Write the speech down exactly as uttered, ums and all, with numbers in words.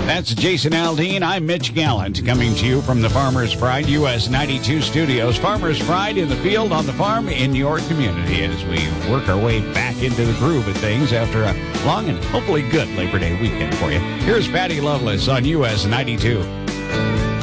That's Jason Aldean. I'm Mitch Gallant, coming to you from the Farmer's Pride U S ninety-two studios. Farmer's Pride in the field, on the farm, in your community, as we work our way back into the groove of things after a long and hopefully good Labor Day weekend for you. Here's Patty Loveless on U S ninety-two.